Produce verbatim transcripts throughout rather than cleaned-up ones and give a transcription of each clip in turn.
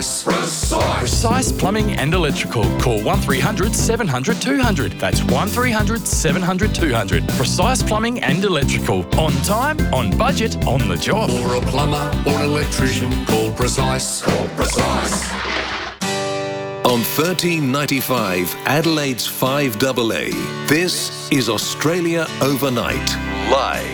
Precise. Precise Plumbing and Electrical. Call one three hundred seven hundred two hundred. That's one three hundred seven hundred two hundred. Precise Plumbing and Electrical. On time, on budget, on the job. For a plumber or an electrician, call Precise. Call Precise. On thirteen ninety-five, Adelaide's five A A, this is Australia Overnight, live.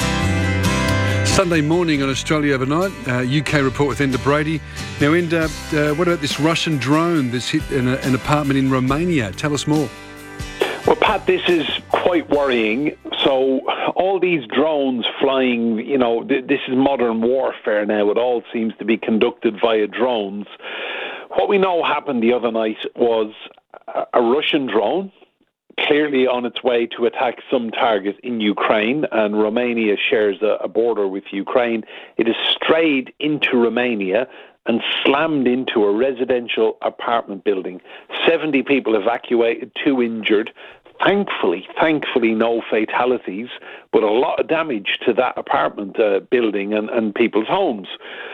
Sunday morning on Australia Overnight, uh, U K report with Enda Brady. Now, Enda, uh, what about this Russian drone that's hit an, an apartment in Romania? Tell us more. Well, Pat, this is quite worrying. So all these drones flying, you know, th- this is modern warfare now. It all seems to be conducted via drones. What we know happened the other night was a, a Russian drone, clearly on its way to attack some target in Ukraine, and Romania shares a, a border with Ukraine. It has strayed into Romania and slammed into a residential apartment building. seventy people evacuated, two injured. Thankfully, thankfully no fatalities, but a lot of damage to that apartment uh, building and, and people's homes.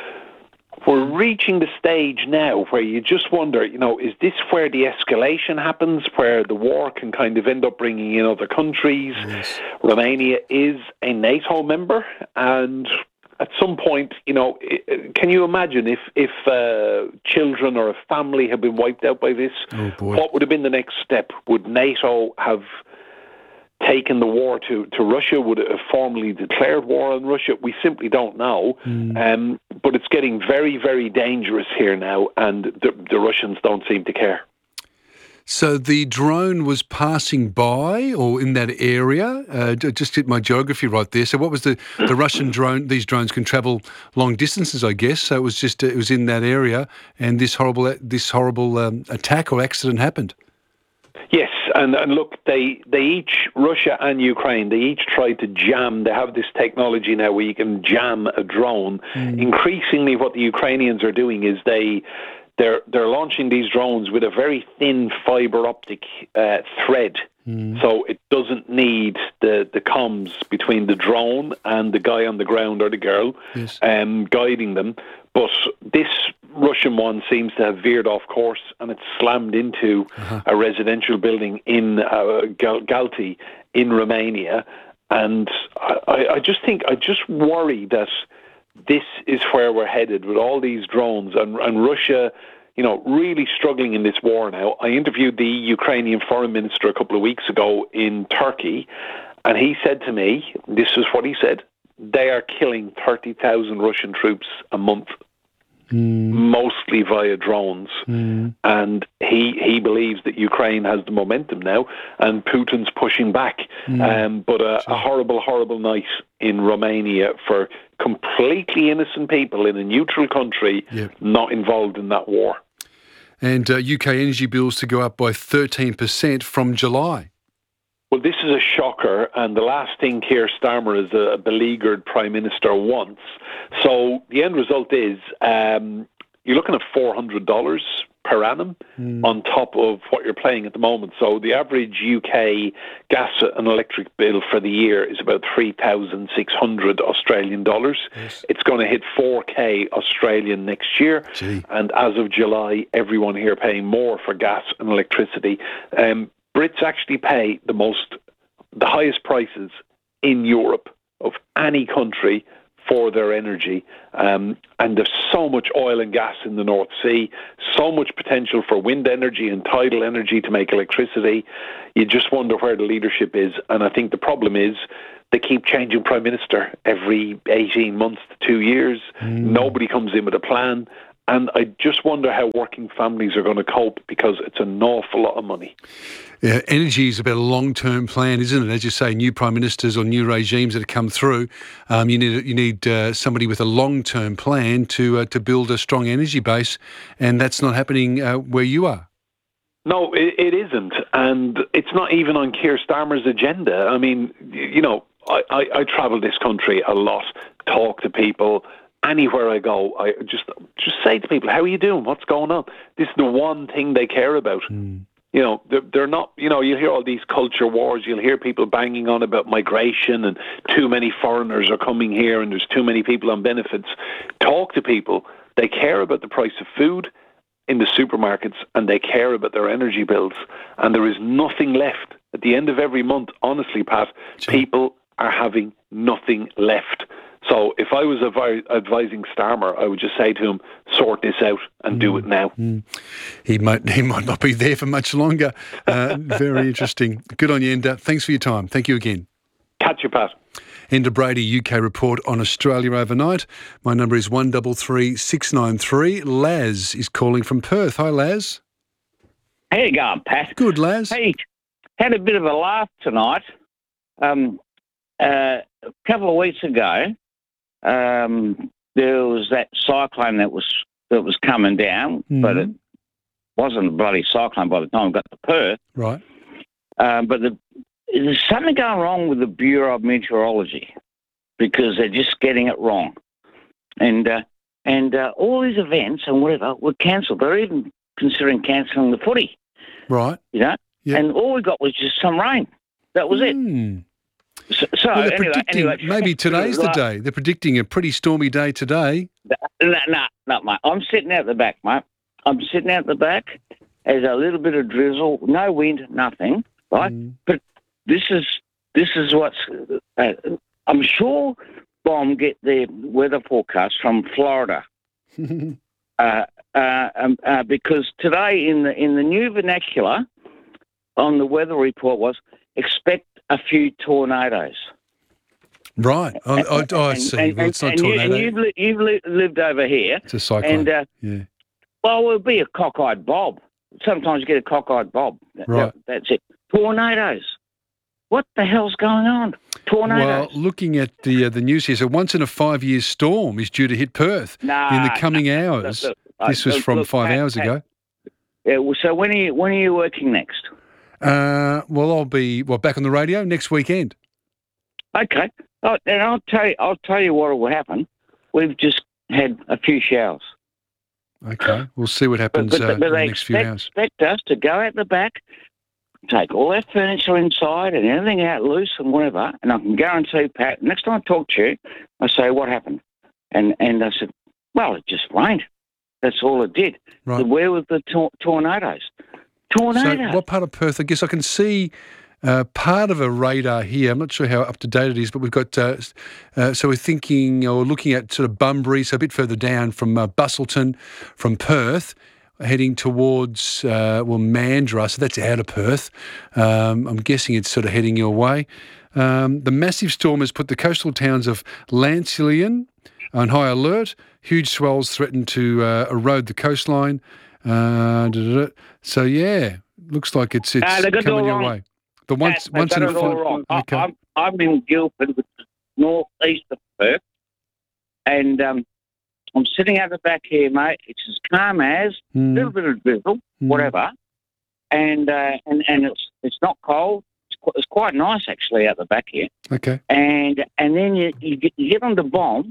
We're reaching the stage now where you just wonder, you know, is this where the escalation happens, where the war can kind of end up bringing in other countries? Yes. Romania is a NATO member, and at some point, you know, can you imagine if, if uh, children or a family had been wiped out by this? Oh boy. What would have been the next step? Would NATO have taken the war to, to Russia? Would it have formally declared war on Russia? We simply don't know. Mm. Um, but it's getting very, very dangerous here now, and the, the Russians don't seem to care. So the drone was passing by or in that area? Uh, just get my geography right there. So what was the, the Russian drone? These drones can travel long distances, I guess. So it was just it was in that area, and this horrible this horrible um, attack or accident happened. Yes, and, and look, they they each, Russia and Ukraine, they each tried to jam. They have this technology now where you can jam a drone. Mm. Increasingly, what the Ukrainians are doing is they they're they're launching these drones with a very thin fiber optic uh, thread. Mm. So it doesn't need the, the comms between the drone and the guy on the ground or the girl yes. um, guiding them. But this Russian one seems to have veered off course, and it's slammed into uh-huh. a residential building in uh, Gal- Galti in Romania. And I, I just think, I just worry that this is where we're headed with all these drones, and, and Russia, you know, really struggling in this war now. I interviewed the Ukrainian foreign minister a couple of weeks ago in Turkey, and he said to me, this is what he said, they are killing thirty thousand Russian troops a month, mm. mostly via drones. Mm. And he he believes that Ukraine has the momentum now, and Putin's pushing back. Mm. Um, but a, a horrible, horrible night in Romania for completely innocent people in a neutral country yep. not involved in that war. And uh, U K energy bills to go up by thirteen percent from July. Well, this is a shocker, and the last thing Keir Starmer as a beleaguered Prime Minister wants. So the end result is um, you're looking at four hundred dollars per annum mm. on top of what you're paying at the moment. So the average U K gas and electric bill for the year is about three thousand six hundred Australian dollars. Yes. It's going to hit four K Australian next year. Gee. And as of July, everyone here paying more for gas and electricity. Um, Brits actually pay the most, the highest prices in Europe of any country for their energy. Um, and there's so much oil and gas in the North Sea, so much potential for wind energy and tidal energy to make electricity. You just wonder where the leadership is. And I think the problem is they keep changing Prime Minister every eighteen months to two years. Mm. Nobody comes in with a plan. And I just wonder how working families are going to cope, because it's an awful lot of money. Yeah, energy is about a long-term plan, isn't it? As you say, new prime ministers or new regimes that have come through, um, you need you need uh, somebody with a long-term plan to uh, to build a strong energy base, and that's not happening uh, where you are. No, it, it isn't, and it's not even on Keir Starmer's agenda. I mean, you know, I, I, I travel this country a lot, talk to people. Anywhere I go, I just just say to people, how are you doing? What's going on? This is the one thing they care about. Mm. You know, they're, they're not, you know, you'll hear all these culture wars. You'll hear people banging on about migration and too many foreigners are coming here and there's too many people on benefits. Talk to people. They care about the price of food in the supermarkets, and they care about their energy bills. And there is nothing left. At the end of every month, honestly, Pat, Sure. people are having nothing left. So if I was advi- advising Starmer, I would just say to him, sort this out and do it now. He might he might not be there for much longer. Uh, very interesting. Good on you, Enda. Thanks for your time. Thank you again. Catch you, Pat. Enda Brady, U K report on Australia overnight. My number is one three three six nine three. Laz is calling from Perth. Hi, Laz. How you going, Pat? Good, Laz. Hey, had a bit of a laugh tonight. Um, uh, a couple of weeks ago, um, there was that cyclone that was that was coming down, Mhm. but it wasn't a bloody cyclone by the time it got to Perth. Right. Um, but the, there's something going wrong with the Bureau of Meteorology because they're just getting it wrong, and uh, and uh, all these events and whatever were cancelled. They're even considering cancelling the footy. Right. You know, Yeah. and all we got was just some rain. That was it. Hmm. So, so Well, they're anyway, predicting, anyway, maybe today's the like- day. They're predicting a pretty stormy day today. No, no, no, mate. I'm sitting out the back, mate. I'm sitting out the back. There's a little bit of drizzle, no wind, nothing, right? Mm. But this is this is what's. Uh, I'm sure Bomb get their weather forecast from Florida, uh, uh, um, uh, because today in the in the new vernacular on the weather report was expect a few tornadoes. Right. I, I, I And- see. and- Well, it's not and you- tornado. And you've, li- you've li- lived over here. It's a cyclone. And, uh, yeah. well, it'll be a cockeyed bob. Sometimes you get a cockeyed bob. That- Right. that's it. Tornadoes. What the hell's going on? Tornadoes. Well, looking at the uh, the news here, so once in a five-year storm is due to hit Perth Nah, in the coming nah, hours. look, This uh, was look, from look, five Pat, hours Pat, ago. Yeah, well, so when are you when are you working next? Uh, well, I'll be well back on the radio next weekend. Okay. Oh, and I'll tell you. I'll tell you what will happen. We've just had a few showers. Okay, we'll see what But, happens but, uh, but in the they next few expect, hours. expect us to go out the back, take all our furniture inside and everything out loose and whatever. And I can guarantee, Pat, next time I talk to you, I say, what happened? And and I said, well, it just rained. That's all it did. Right. The, where were the tor- tornadoes? Tornadoes. So, what part of Perth? I guess I can see uh, part of a radar here. I'm not sure how up to date it is, but we've got. Uh, uh, so we're thinking or looking at sort of Bunbury, so a bit further down from uh, Bustleton, from Perth, heading towards uh, well Mandurah. So that's out of Perth. Um, I'm guessing it's sort of heading your way. Um, the massive storm has put the coastal towns of Lancilian on high alert. Huge swells threaten to uh, erode the coastline. Uh, da, da, da. So yeah, looks like it's it's Ah, they got it coming all your wrong. way. The once Pat, once they've in a done it all fi- wrong. I- Okay. I'm, I'm in Guildford, which is northeast of Perth, and um, I'm sitting out the back here, mate. It's as calm as a Mm, little bit of drizzle, mm. whatever, and uh, and and it's it's not cold. It's quite, it's quite nice actually out the back here, Okay. and and then you you get, you get on the bomb,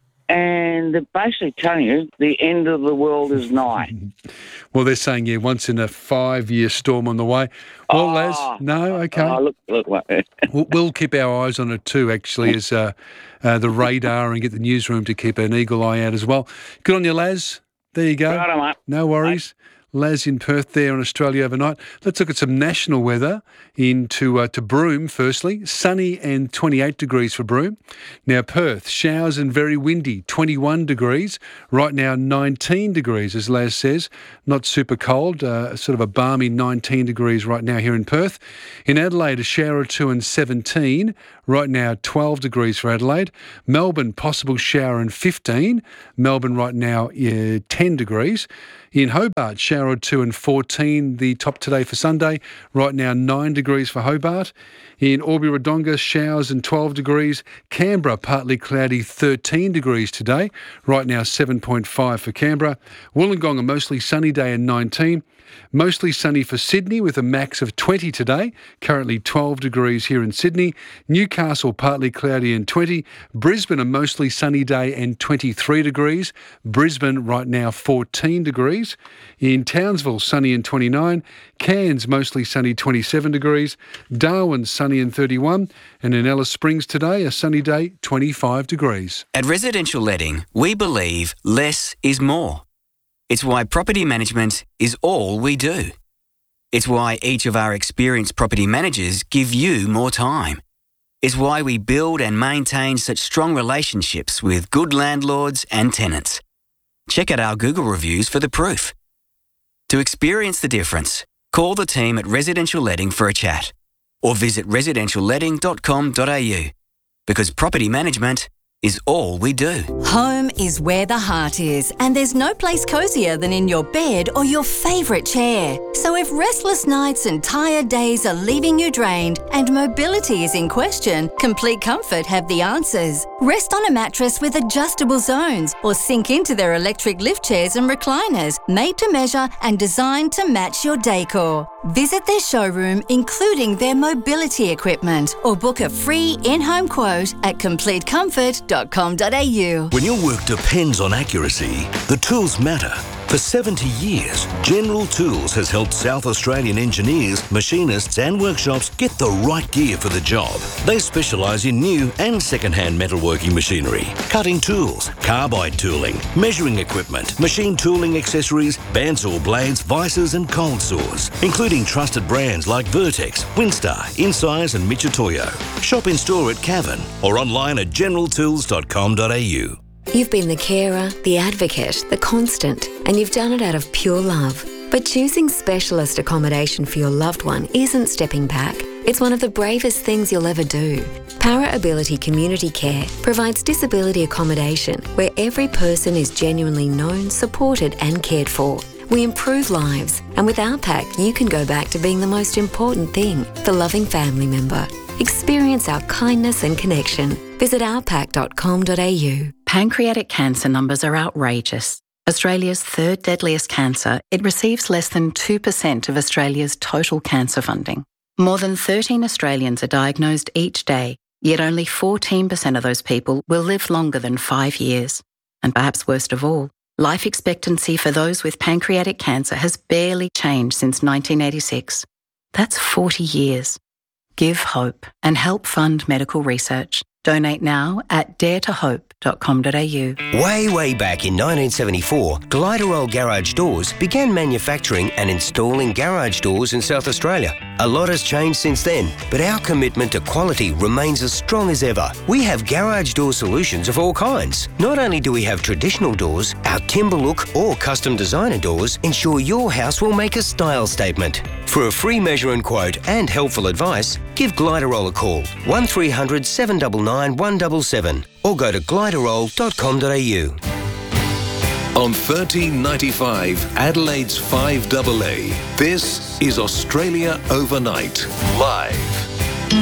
and they're basically telling you the end of the world is nigh. Well, they're saying yeah, once in a five-year storm on the way. Well, Oh, Les, no, okay. Oh, look, look, look. We'll, we'll keep our eyes on it too, actually, as uh, uh, the radar, and get the newsroom to keep an eagle eye out as well. Good on you, Laz. There you go. Righto, mate. No worries. Laz in Perth there on Australia overnight. Let's look at some national weather into uh, to Broome firstly. Sunny and twenty-eight degrees for Broome. Now Perth, showers and very windy, twenty-one degrees. Right now nineteen degrees, as Laz says. Not super cold, uh, sort of a balmy nineteen degrees right now here in Perth. In Adelaide, a shower or two and seventeen. Right now twelve degrees for Adelaide. Melbourne, possible shower and fifteen. Melbourne right now uh, ten degrees. In Hobart, shower or two and fourteen, the top today for Sunday. Right now, nine degrees for Hobart. In Albury-Wodonga, showers and twelve degrees. Canberra, partly cloudy, thirteen degrees today. Right now, seven point five for Canberra. Wollongong, a mostly sunny day and nineteen. Mostly sunny for Sydney with a max of twenty today. Currently twelve degrees here in Sydney. Newcastle, partly cloudy and twenty. Brisbane, a mostly sunny day and twenty-three degrees. Brisbane right now fourteen degrees. In Townsville, sunny and twenty-nine. Cairns, mostly sunny, twenty-seven degrees. Darwin, sunny and thirty-one. And in Alice Springs today, a sunny day, twenty-five degrees. At Residential Letting, we believe less is more. It's why property management is all we do. It's why each of our experienced property managers give you more time. It's why we build and maintain such strong relationships with good landlords and tenants. Check out our Google reviews for the proof. To experience the difference, call the team at Residential Letting for a chat or visit residential letting dot com dot a u because property management is all we do. Home is where the heart is, and there's no place cosier than in your bed or your favourite chair. So if restless nights and tired days are leaving you drained and mobility is in question, Complete Comfort have the answers. Rest on a mattress with adjustable zones or sink into their electric lift chairs and recliners, made to measure and designed to match your decor. Visit their showroom, including their mobility equipment, or book a free in-home quote at complete comfort dot com dot a u. When your work depends on accuracy, the tools matter. For seventy years, General Tools has helped South Australian engineers, machinists and workshops get the right gear for the job. They specialise in new and second-hand metalworking machinery, cutting tools, carbide tooling, measuring equipment, machine tooling accessories, bandsaw blades, vices and cold saws, including trusted brands like Vertex, Winstar, Insize and Michitoyo. Shop in store at Cavan or online at general tools dot com dot a u. You've been the carer, the advocate, the constant, and you've done it out of pure love. But choosing specialist accommodation for your loved one isn't stepping back. It's one of the bravest things you'll ever do. Para Ability Community Care provides disability accommodation where every person is genuinely known, supported and cared for. We improve lives, and with our pack, you can go back to being the most important thing, the loving family member. Experience our kindness and connection. Visit our pack dot com dot a u. Pancreatic cancer numbers are outrageous. Australia's third deadliest cancer, it receives less than two percent of Australia's total cancer funding. More than thirteen Australians are diagnosed each day, yet only fourteen percent of those people will live longer than five years. And perhaps worst of all, life expectancy for those with pancreatic cancer has barely changed since nineteen eighty-six. That's forty years. Give hope and help fund medical research. Donate now at dare to hope dot com dot a u. Way, way back in nineteen seventy-four, Gliderol Garage Doors began manufacturing and installing garage doors in South Australia. A lot has changed since then, but our commitment to quality remains as strong as ever. We have garage door solutions of all kinds. Not only do we have traditional doors, our timber look or custom designer doors ensure your house will make a style statement. For a free measure and quote and helpful advice, give Gliderol a call, one three hundred, seven nine nine, one seven seven, or go to gliderol dot com dot a u. On thirteen ninety-five, Adelaide's five double A, this is Australia Overnight, live.